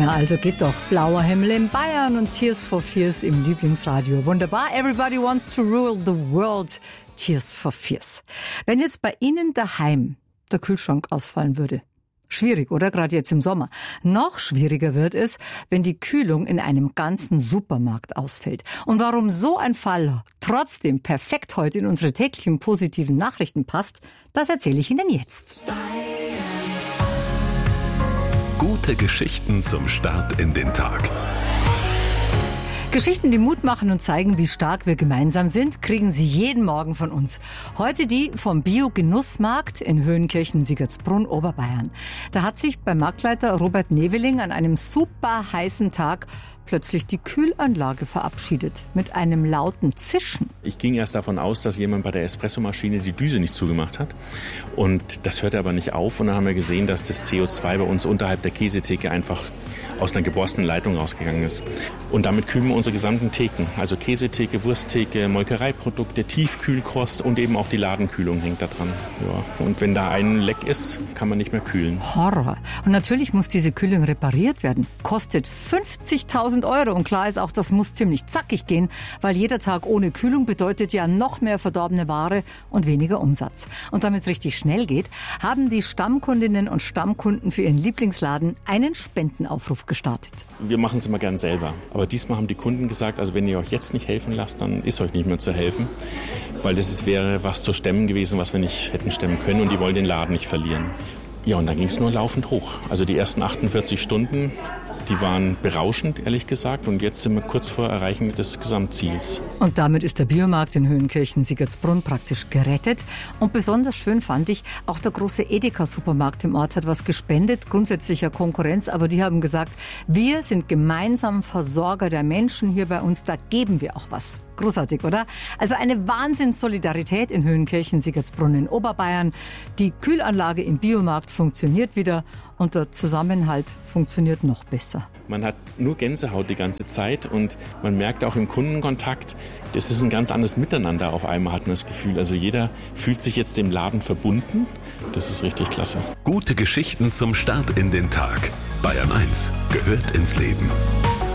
Na also geht doch. Blauer Himmel in Bayern und Tears for Fears im Lieblingsradio. Wunderbar. Everybody wants to rule the world. Tears for Fears. Wenn jetzt bei Ihnen daheim der Kühlschrank ausfallen würde. Schwierig, oder? Gerade jetzt im Sommer. Noch schwieriger wird es, wenn die Kühlung in einem ganzen Supermarkt ausfällt. Und warum so ein Fall trotzdem perfekt heute in unsere täglichen positiven Nachrichten passt, das erzähle ich Ihnen jetzt. Gute Geschichten zum Start in den Tag. Geschichten, die Mut machen und zeigen, wie stark wir gemeinsam sind, kriegen Sie jeden Morgen von uns. Heute die vom Bio-Genussmarkt in Höhenkirchen-Siegertsbrunn, Oberbayern. Da hat sich beim Marktleiter Robert Neveling an einem super heißen Tag plötzlich die Kühlanlage verabschiedet mit einem lauten Zischen. Ich ging erst davon aus, dass jemand bei der Espressomaschine die Düse nicht zugemacht hat. Und das hörte aber nicht auf. Und dann haben wir gesehen, dass das CO2 bei uns unterhalb der Käsetheke einfach aus einer geborstenen Leitung rausgegangen ist. Und damit kühlen wir unsere gesamten Theken. Also Käsetheke, Wursttheke, Molkereiprodukte, Tiefkühlkost und eben auch die Ladenkühlung hängt da dran. Ja. Und wenn da ein Leck ist, kann man nicht mehr kühlen. Horror. Und natürlich muss diese Kühlung repariert werden. Kostet 50.000 €. Und klar ist auch, das muss ziemlich zackig gehen, weil jeder Tag ohne Kühlung bedeutet ja noch mehr verdorbene Ware und weniger Umsatz. Und damit es richtig schnell geht, haben die Stammkundinnen und Stammkunden für ihren Lieblingsladen einen Spendenaufruf gestartet. Wir machen es immer gern selber. Aber diesmal haben die Kunden gesagt, also wenn ihr euch jetzt nicht helfen lasst, dann ist euch nicht mehr zu helfen. Weil das wäre was zu stemmen gewesen, was wir nicht hätten stemmen können. Und die wollen den Laden nicht verlieren. Ja, und dann ging es nur laufend hoch. Also die ersten 48 Stunden, die waren berauschend, ehrlich gesagt. Und jetzt sind wir kurz vor Erreichen des Gesamtziels. Und damit ist der Biomarkt in Höhenkirchen-Siegertsbrunn praktisch gerettet. Und besonders schön fand ich, auch der große Edeka-Supermarkt im Ort hat was gespendet. Grundsätzlicher Konkurrenz, aber die haben gesagt, wir sind gemeinsam Versorger der Menschen hier bei uns, da geben wir auch was. Großartig, oder? Also eine Wahnsinnssolidarität in Höhenkirchen-Siegertsbrunn in Oberbayern. Die Kühlanlage im Biomarkt funktioniert wieder und der Zusammenhalt funktioniert noch besser. Man hat nur Gänsehaut die ganze Zeit und man merkt auch im Kundenkontakt, das ist ein ganz anderes Miteinander auf einmal, hat man das Gefühl. Also jeder fühlt sich jetzt dem Laden verbunden. Das ist richtig klasse. Gute Geschichten zum Start in den Tag. Bayern 1 gehört ins Leben.